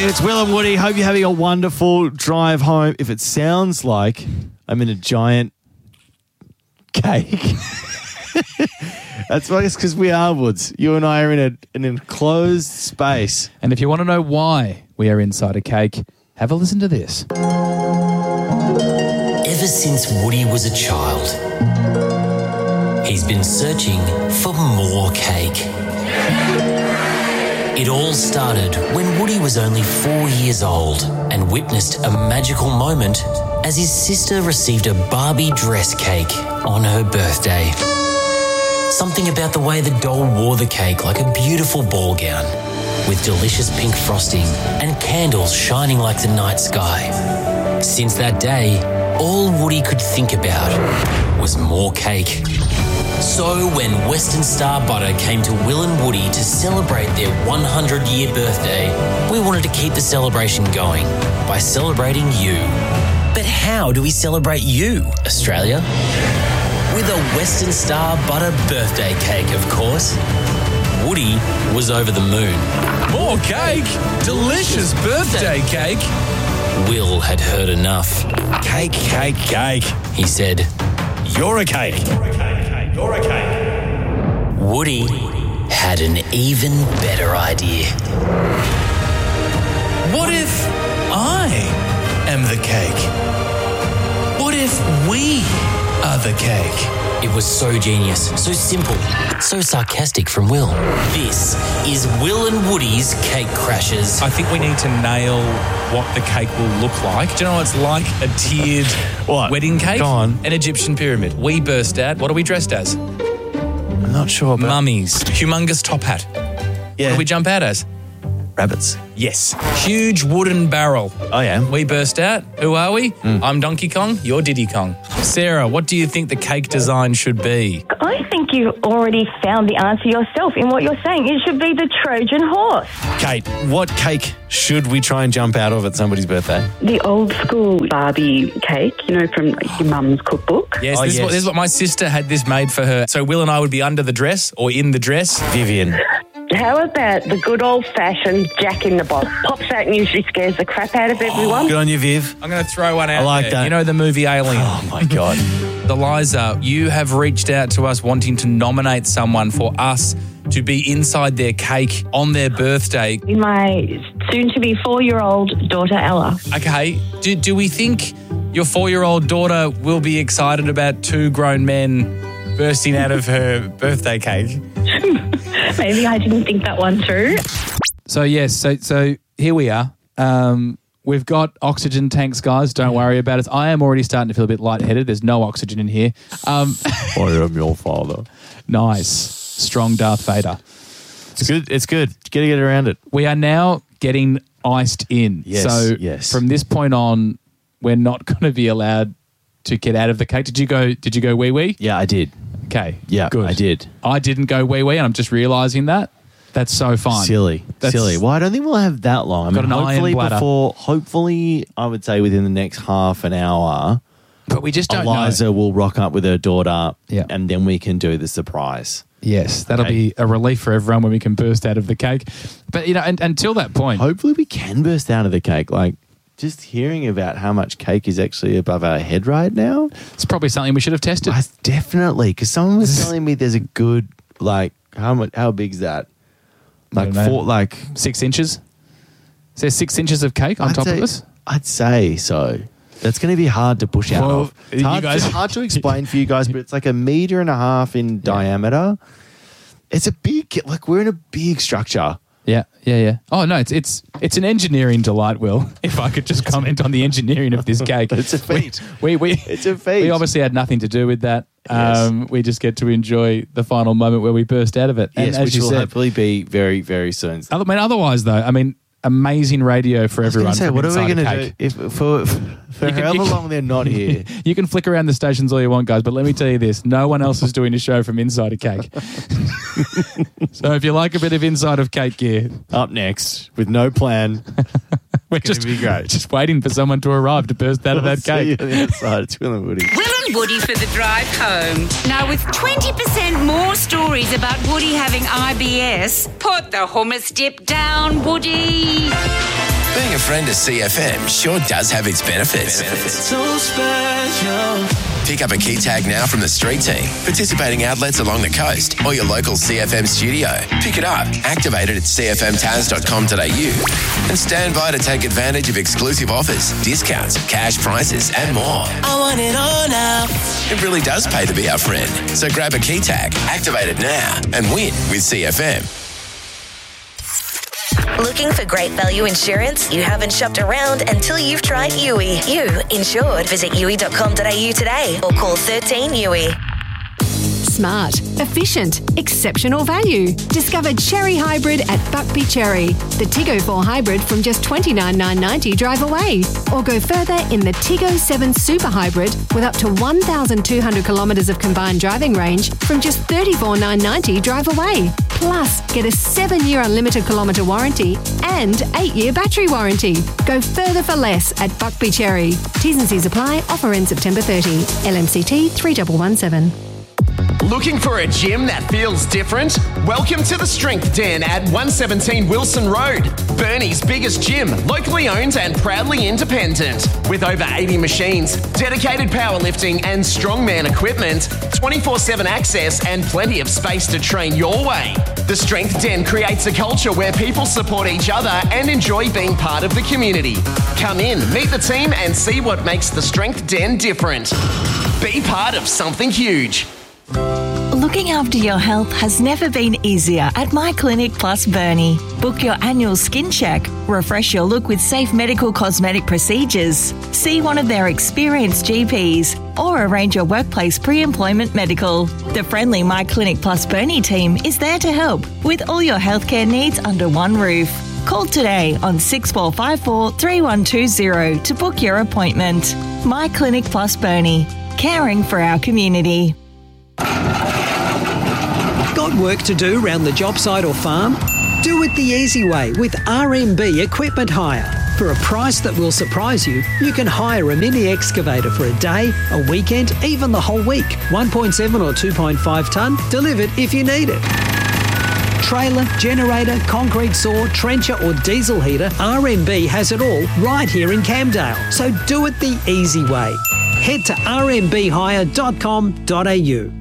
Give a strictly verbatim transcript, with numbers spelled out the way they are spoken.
Hey, it's Will and Woody. Hope you're having a wonderful drive home. If it sounds like I'm in a giant cake, that's why it's because we are, Woods. You and I are in a, an enclosed space. And if you want to know why we are inside a cake, have a listen to this. Ever since Woody was a child, he's been searching for more cake. It all started when Woody was only four years old and witnessed a magical moment as his sister received a Barbie dress cake on her birthday. Something about the way the doll wore the cake like a beautiful ball gown with delicious pink frosting and candles shining like the night sky. Since that day, all Woody could think about was more cake. So when Western Star Butter came to Will and Woody to celebrate their one hundred year birthday, we wanted to keep the celebration going by celebrating you. But how do we celebrate you, Australia? With a Western Star Butter birthday cake, of course. Woody was over the moon. More cake? Delicious birthday cake. Will had heard enough. Cake, cake, cake. He said, You're a cake. You're a cake. You're a cake. Woody had an even better idea. What if I am the cake? What if we are the cake? It was so genius, so simple, so sarcastic from Will. This is Will and Woody's Cake Crashers. I think we need to nail what the cake will look like. Do you know what it's like? A tiered What? wedding cake? Go on. An Egyptian pyramid. We burst out. What are we dressed as? I'm not sure, but Mummies. Humongous top hat. yeah, What do we jump out as? rabbits. Yes. Huge wooden barrel. Oh yeah. We burst out. Who are we? Mm. I'm Donkey Kong. You're Diddy Kong. Sarah, what do you think the cake design should be? I think you already found the answer yourself in what you're saying. It should be the Trojan horse. Kate, what cake should we try and jump out of at somebody's birthday? The old school Barbie cake, you know, from like, your mum's cookbook. Yes, Oh, this, Is what, yes. this is what my sister had this made for her. So Will and I would be under the dress or in the dress. Vivian. How about the good old-fashioned Jack in the Box? Pops out and usually scares the crap out of everyone. Good on you, Viv. I'm going to throw one out I like there. that. You know the movie Alien? Oh my God. Eliza, you have reached out to us wanting to nominate someone for us to be inside their cake on their birthday. My soon-to-be four-year-old daughter, Ella. Okay, do, do we think your four-year-old daughter will be excited about two grown men bursting out of her birthday cake? Maybe I didn't think that one through. So, yes, so so here we are. Um, we've got oxygen tanks, guys. Don't worry about it. I am already starting to feel a bit lightheaded. There's no oxygen in here. Um, I am your father. nice. Strong Darth Vader. It's good. It's good. Get to get around it. We are now getting iced in. Yes, So yes. from this point on, we're not going to be allowed to get out of the cake. Did you go? Did you go wee wee? Yeah, I did. Okay. Yeah, good. I did. I didn't go wee wee, and I'm just realising that. That's so fine. Silly. That's- Silly. Well, I don't think we'll have that long. I Got mean, an iron hopefully bladder. before, hopefully, I would say within the next half an hour, But we just don't Eliza know. will rock up with her daughter, Yeah. and then we can do the surprise. Yes, that'll Okay. be a relief for everyone when we can burst out of the cake. But, you know, and, until that point, Hopefully, we can burst out of the cake. Like, just hearing about how much cake is actually above our head right now, it's probably something we should have tested. I, definitely. Because someone was telling me there's a good, like, how much? How big's that? Like don't know. four, like Six inches? Is there six inches of cake on I'd top say, of us? I'd say so. That's going to be hard to push out Well, of. It's you hard, guys- it's hard to explain for you guys, but it's like a meter and a half in diameter. It's a big, like we're in a big structure. Yeah, yeah, yeah. Oh, no, it's it's it's an engineering delight, Will, if I could just comment on the engineering of this cake. It's a feat. We, we, It's a feat. We obviously had nothing to do with that. Yes. Um, we just get to enjoy the final moment where we burst out of it. And Yes, as which you will said, hopefully be very, very soon. I mean, otherwise, though, I mean, amazing radio for I was gonna everyone. say, from what are we inside a going to cake. do if, for, for You can- however you can- long they're not here? You can flick around the stations all you want, guys, but let me tell you this. No one else is doing a show from inside a cake. So if you like a bit of inside of cake gear, Up next, with no plan, we're gonna just, be great. just waiting for someone to arrive to burst out of that See you cake. on the other side. It's Will and Woody. Will and Woody for the drive home. Now, with twenty percent more stories about Woody having I B S, put the hummus dip down, Woody. friend of C F M sure does have its benefits. So special. Pick up a key tag now from the street team, participating outlets along the coast, or your local C F M studio. Pick it up, activate it at c f m taz dot com dot a u, and stand by to take advantage of exclusive offers, discounts, cash prizes, and more. I want it all now. It really does pay to be our friend. So grab a key tag, activate it now, and win with C F M. Looking for great value insurance? You haven't shopped around until you've tried U I. You insured. Visit u i dot com dot a u today or call thirteen U I. Smart, efficient, exceptional value. Discover Cherry Hybrid at Buckby Cherry. The Tiggo four Hybrid from just twenty-nine thousand nine hundred ninety drive away. Or go further in the Tiggo seven Super Hybrid with up to one thousand two hundred kilometres of combined driving range from just thirty-four thousand nine hundred ninety drive away. Plus, get a seven-year unlimited kilometre warranty and eight-year battery warranty. Go further for less at Buckby Cherry. T's and C's apply. Offer ends September thirtieth. L M C T three one one seven. Looking for a gym that feels different? Welcome to the Strength Den at one seventeen Wilson Road. Burnie's biggest gym, locally owned and proudly independent. With over eighty machines, dedicated powerlifting and strongman equipment, twenty-four seven access and plenty of space to train your way. The Strength Den creates a culture where people support each other and enjoy being part of the community. Come in, meet the team and see what makes the Strength Den different. Be part of something huge. Looking after your health has never been easier at My Clinic Plus Burnie. Book your annual skin check, refresh your look with safe medical cosmetic procedures, see one of their experienced G Ps, or arrange your workplace pre-employment medical. The friendly My Clinic Plus Burnie team is there to help with all your healthcare needs under one roof. Call today on six four five four, three one two zero to book your appointment. My Clinic Plus Burnie, caring for our community. Got work to do around the job site or farm? Do it the easy way with R M B Equipment Hire. For a price that will surprise you, you can hire a mini excavator for a day, a weekend, even the whole week. one point seven or two point five tonne, delivered if you need it. Trailer, generator, concrete saw, trencher or diesel heater, R M B has it all right here in Camdale. So do it the easy way. Head to r m b hire dot com dot a u.